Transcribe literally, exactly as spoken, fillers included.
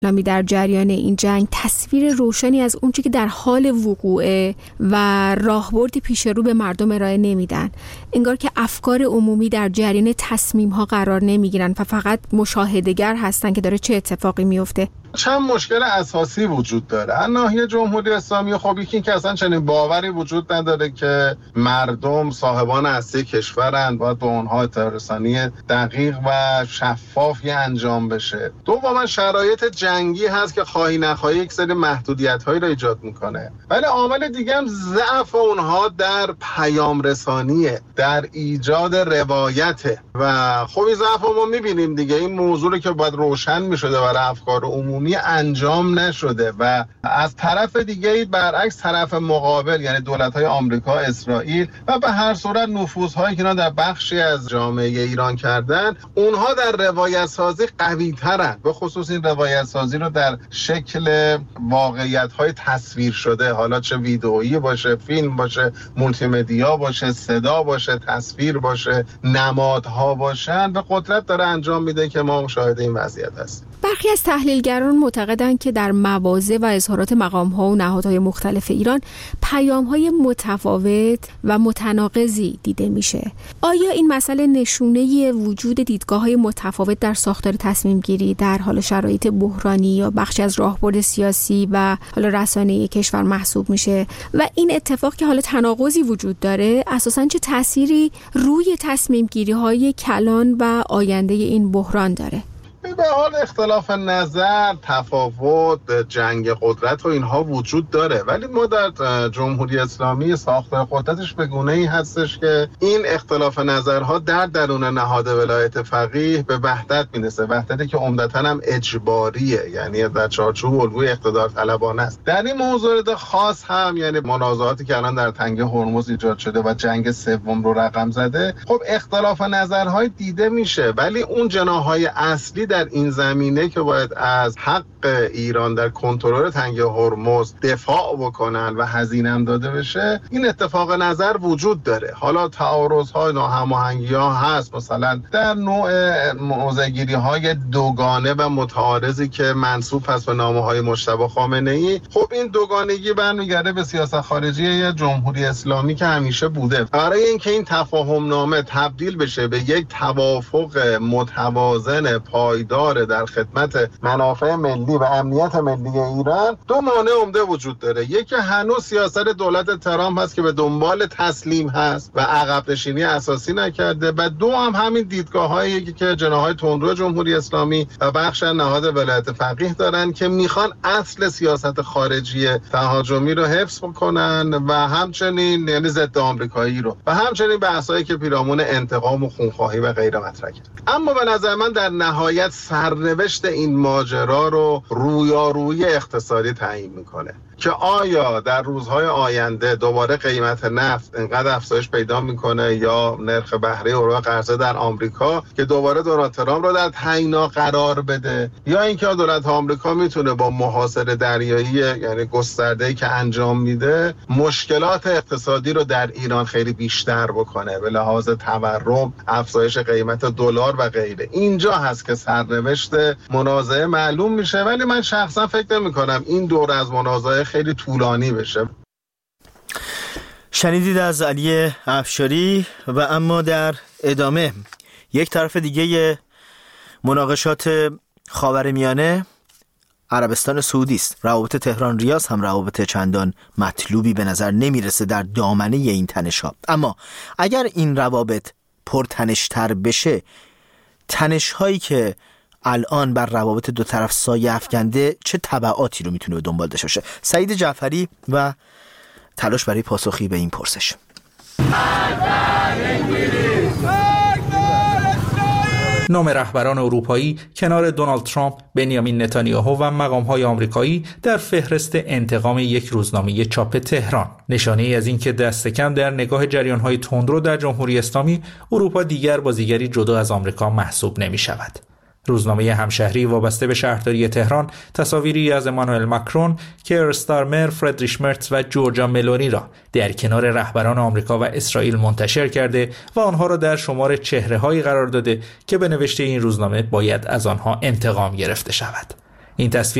اسلامی در جریان این جنگ تصویر روشنی از اون چیزی که در حال وقوعه و راهبردی پیش رو به مردم ارائه نمیدن. انگار که افکار عمومی در جریان تصمیم‌ها قرار نمیگیرن و فقط مشاهده‌گر هستن که داره چه اتفاقی میفته. چند مشکل اساسی وجود داره. از ناحیه جمهوری اسلامی خب یکی که اصلا چنین باوری وجود نداره که مردم صاحبان اصلی کشورند، باید به اونها اطلاع رسانی دقیق و شفافی انجام بشه. دوما شرایط جنگی هست که خواهی نخواهی یک سری محدودیت‌هایی را ایجاد میکنه. ولی عامل دیگه هم ضعف اونها در پیام رسانیه، در ایجاد روایته و خب این ضعف ما میبینیم دیگه. این موضوعی که باید روشن میشده برای افکار عمومی انجام نشده و از طرف دیگه برعکس طرف مقابل یعنی دولت‌های آمریکا، اسرائیل و به هر صورت نفوذهایی که اینا در بخشی از جامعه ایران کردن، اونها در روایت سازی قوی ترن، به خصوص این روایت سازی رو در شکل واقعیت‌های تصویر شده، حالا چه ویدئویی باشه، فیلم باشه، مولتی مدیا باشه، صدا باشه، تصویر باشه، نمادها باشن، به قدرت داره انجام میده که ما مشاهده این وضعیت هستیم. برخی از تحلیلگران معتقدند که در مواضع و اظهارات مقام‌ها و نهادهای مختلف ایران پیام‌های متفاوت و متناقضی دیده میشه. آیا این مسئله نشونه وجود دیدگاه‌های متفاوت در ساختار تصمیم‌گیری در حال شرایط بحرانی یا بخشی از راهبرد سیاسی و حالا رسانه‌ای کشور محسوب میشه و این اتفاق که حالا تناقضی وجود داره اساساً چه تأثیری روی تصمیم‌گیری‌های کلان و آینده این بحران داره؟ به حال اختلاف نظر، تفاوت، جنگ قدرت و اینها وجود داره، ولی ما در جمهوری اسلامی ساختار قدرتش به گونه‌ای هستش که این اختلاف نظرها در درون نهاد ولایت فقیه به وحدت میرسه، وحدتی که عمدتاً هم اجباریه، یعنی در چارچوب الگوی اقتدار طلبانه است. در این موضوع خاص هم یعنی منازعاتی که الان در تنگه هرمز ایجاد شده و جنگ سوم رو رقم زده، خب اختلاف نظرهای دیده میشه، ولی اون جناح‌های اصلی در این زمینه که باید از حق ایران در کنترل تنگه هرمز دفاع بکنن و هزینه هم داده بشه، این اتفاق نظر وجود داره. حالا تعارض‌ها، ناهماهنگی‌ها هست، مثلا در نوع موضع‌گیری‌های دوگانه و متعارضی که منسوب هست به نامه‌های مجتبی خامنه‌ای. خب این دوگانگی برمیگرده به سیاست خارجی جمهوری اسلامی که همیشه بوده. برای اینکه این تفاهم نامه تبدیل بشه به یک توافق متوازن پایدار در خدمت منافع ملی و امنیت ملی ایران، دو مانع عمده وجود داره. یکی هنوز سیاست دولت ترامپ هست که به دنبال تسلیم هست و عقب نشینی اساسی نکرده، و دو هم همین دیدگاه‌هایی که جناح‌های تندرو جمهوری اسلامی و بخش نهاد ولایت فقیه دارن که میخوان اصل سیاست خارجی تهاجمی رو حفظ بکنن و همچنین یعنی ضد آمریکایی رو و همچنین بحثایی که پیرامون انتقام و خونخواهی و غیره مطرح کرد. اما به نظر من در نهایت سرنوشت این ماجرا رو رویارویی اقتصادی تعیین میکنه که آیا در روزهای آینده دوباره قیمت نفت انقدر افزایش پیدا میکنه یا نرخ بهره اوراق قرضه در آمریکا که دوباره دونالد ترامپ رو در تعیینا قرار بده، یا اینکه دولت آمریکا میتونه با محاصره دریایی یعنی گسترده‌ای که انجام میده مشکلات اقتصادی رو در ایران خیلی بیشتر بکنه به لحاظ تورم، افزایش قیمت دلار و غیره. اینجا هست که سرنوشت منازعه معلوم میشه، ولی من شخصا فکر نمی‌کنم این دور از منازعه خیلی طولانی بشه. شنیدید از علی افشاری. و اما در ادامه یک طرف دیگه مناقشات خاورمیانه عربستان سعودی است. روابط تهران ریاض هم روابط چندان مطلوبی به نظر نمیرسه در دامنه این تنش‌ها. اما اگر این روابط پرتنش‌تر بشه، تنش‌هایی که الان بر روابط دو طرف سایه افکنده چه تبعاتی رو میتونه به دنبال داشته باشه؟ سعید جعفری و تلاش برای پاسخی به این پرسش. نام رهبران اروپایی کنار دونالد ترامپ، بنیامین نتانیاهو و مقام‌های آمریکایی در فهرست انتقام یک روزنامه چاپ تهران، نشانه‌ای از اینکه دست کم در نگاه جریان‌های تندرو در جمهوری اسلامی اروپا دیگر بازیگری جدا از آمریکا محسوب نمی‌شود. روزنامه همشهری وابسته به شهرداری تهران تصاویری از امانوئل ماکرون، کیر استارمر، فردریش مرتز و جورجا ملونی را در کنار رهبران آمریکا و اسرائیل منتشر کرده و آنها را در شمار چهره‌هایی قرار داده که به نوشته این روزنامه باید از آنها انتقام گرفته شود. این تصویر